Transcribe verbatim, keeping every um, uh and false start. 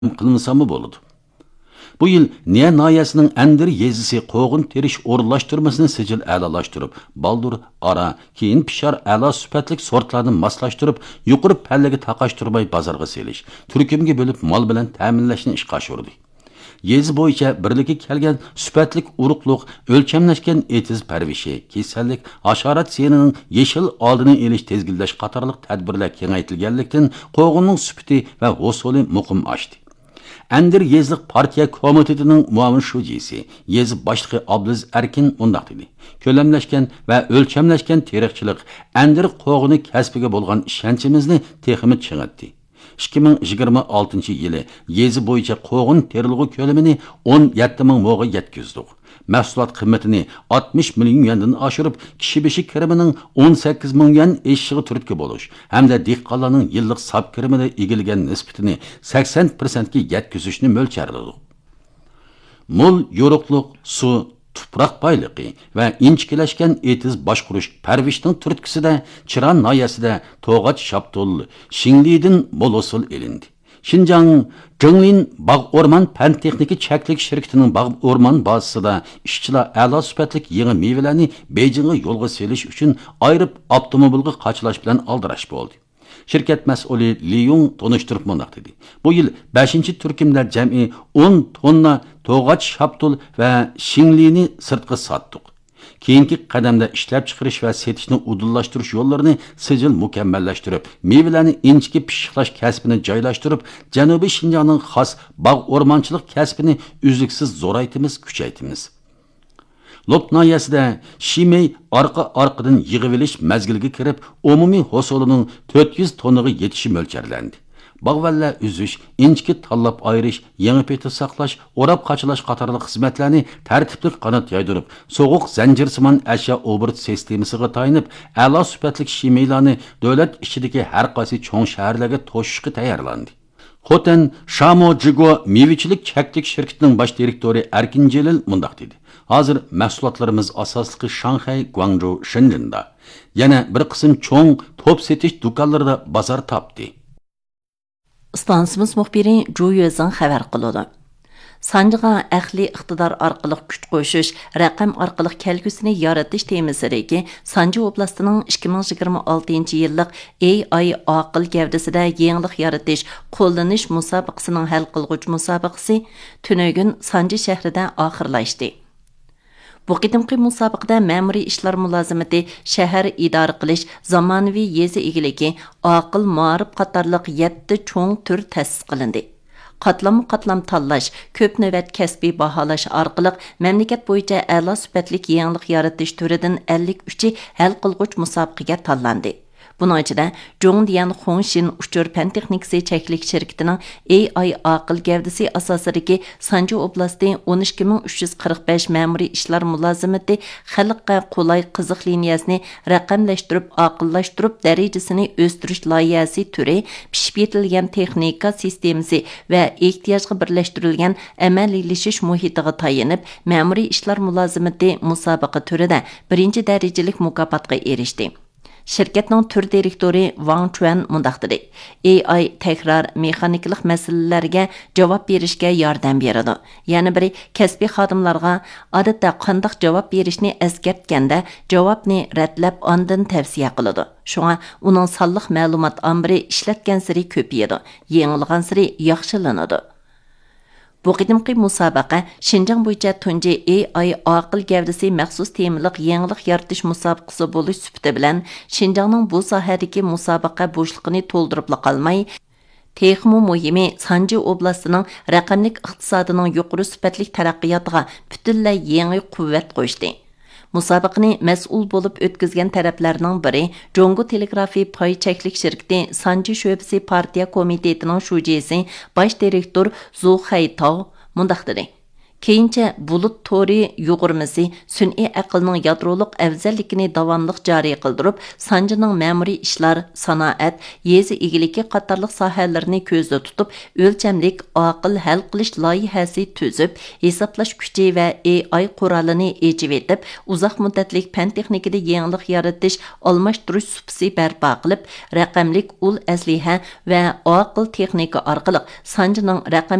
qılınsa mı boludu. Bu yıl Niye nayəsinin Endir yezisi qoğun teriş orlaştırmasını sicil əlalaştırıp, baldur, ara, keyin pişar əla süpətlik sortlarını maslaştırıp, yuqırı pəlligi taqaştırmay bazarga seliş, türkümge bölüp mal bilen təminləşini iş qaşırdı. Yezi boyunca birligi kelgen süpetlik uruqluq, ölçemleşken etiz pervişi, kesellik, aşarat seyirinin yeşil aldını eliş tezgilleş qatarlıq tədbirlər kengaytilgenlikten qoğunun süpeti ve hosoli muqim açtı. Endir Yezlik Partiya Komitetinin muavin şujisi, Yezi başlığı Abdüz Erkin undaq dedi. Kölemleşken ve ölçemleşken terikçilik, Endir qoğunu kesbige bolgan işençimizni teximi çıngıttı. ikki ming yigirma oltinchi yili Yezi boyunca qoğun terilg'i kölemini o'n yetti ming mo'ga yetkizdik. Mahsulot qiymatini oltmish million yuandan oshirib, kishi beshi kirimining o'n sakkiz ming yuan eshig'i turtki bo'lish hamda dehqonlarning yillik sab kirimida egilgan nisbatini sakson foizga yetkazishni mo'ljalladik. Mol yo'riqliq suv, tuproq boyligi va inchikilashgan etiz boshqurish parvishning turtkisida Chiran noyasida To'g'at Shaptul, Shinglidan mo'l usul elindi. Şinjan Zhenglin Bağ Orman Pen Texniki Çeklik şirketinin Bağ Orman bazasida işçiler a'lo süpetlik yeni meyvelerini Beijing'e yolga selish uchun ayırıp avtomobilga qachilash bilan aldirash bo'ldi. Şirket mas'uli Li Yong tonuşturup mundaq dedi. Bu yıl beshinchi turkumda jami o'n tonna To'g'at Shaptul ve Shinglini sirtqa satdik. Keyinki qadamda ishlab chiqarish va setishni udullashtirish yo'llarini sijil mukammalashtirib, meyvelarni inchki pishiqlash kasbini joylashtirib, Janubiy Shinjongning xos bog' o'rmonchilik kasbini uzluksiz zo'raytimiz, kuchaytimiz. Lop noyasida Shimey orqa-orqadan yig'ib olish mazgilga kirib, umumiy hosolining to'rt yuz tonnaga yetishi mo'ljallanadi. Bağvalla üzüş, inçki tallap ayırış, yeni peti saklaş, orap kaçılaş qatarlı hizmetlerini tertiplik kanat yaydırıp, soğuk zincirsiman eşya oburt sistemisiga tayinip, a'lo süpetlik şimeylarını devlet içindeki her qaysi çoğun şehirlerge toşuşqı tayarlandı. Xoten Shamo Jigo mevichilik cheklik şirketinin baş direktori Erkin Celil mundaq dedi. Hazır mahsulotlarimiz asosli Shanghai, Guangzhou, Shenzhen'da. Yana bir qism çoğun top setish do'konlarida bozor topdi. Stansimiz muxbiri Zhu Yuezan xabar qiladi. Sanjiga ahli iqtidor orqali kuch qo'shish, raqam orqali kelgusini yaratish temasidagi Sanji oblastining ikki ming yigirma oltinchi yillik A I aql gavdasida yangilik yaratish, qo'llanish musobaqasining hal qilg'uch musobaqasi tunugun Sanji shahrida oxirlashdi. Bu qidimqi musobaqada ma'muriy ishlar mulozimati, shahar idora qilish, zamonaviy yezi egiligi, aql ma'rif qatorliq yetti cho'ng tur ta'sis qilindi. Qatlam-qatlam tanlash, ko'p navbat kasbiy baholash orqali mamlakat bo'yicha a'lo sifatli yangilik yaratish turidan ellik uch hal qilg'uch musobaqaga tanlandi. Bunun içinde Zhongdian Hongshin uçur pen texnikasi çeklik şirketining A I aql gavdasi asosidagi Sanji oblasti o'n ikki ming uch yuz qirq besh ma'muriy ishlar mulozimati xalqqa qulay qiziq liniyasini raqamlashtirib, aqllashtirib darajasini o'stirish loyihasi turi, pishib yetilgan texnika sistemasi va ehtiyojga birlashtirilgan amaliylashish muhitiga tayinib, ma'muriy ishlar mulozimati musobaqa turida birinchi darajalik mukofotga erishdi. Şirketning tur direktori Wang Chuan mundaq dedi. A I tekrar mexaniklik masalalarga javob berishga yordam beradi. Yana biri kasbiy xodimlarga odatda qanday javob berishni eskartganda javobni ratlab ondan tavsiya qiladi. Shunga uning sonliq ma'lumot ombiri ishlatgan siri ko'payadi, yengilgan siri yaxshilanadi. Bu qidimqi musobaqa Şinjan bo'yicha tunji A I aql gavdasi maxsus temaliq yangilik yaratish musobaqasi bo'lish sifati bilan Şinjanning bu sohadagi musobaqa bo'shliqini to'ldirib qolmay, texmo muhimi Sanji oblastining raqamlik iqtisodining yuqori sifatli taraqqiyotiga butunlay yangi quvvat qo'shdi. Musobaqani mas'ul bo'lib o'tkazgan taraflarning biri Jongo Telegrafi pay cheklik shirkati Sanji sho'basi partiya komitetining shujisi, bosh direktor Zhu Haitao mundaq dedi. Keyincha bulut tori yuğurmasi sun'iy aqlning yadroliq afzalligini davomli joriy qildirib, Sanjining ma'muriy ishlar, sanoat, yezi egiligi qatorliq sohalarini ko'zda tutib, o'lchamlik aql hal qilish loyihasi tuzib, hisoblash kuchi va A I qurolini ejib etib, uzoq muddatlik fan texnikada yangilik yaratish, almashtirish supsi barpo qilib, raqamlik ul asliha va aql texnika orqali Sanjining raqam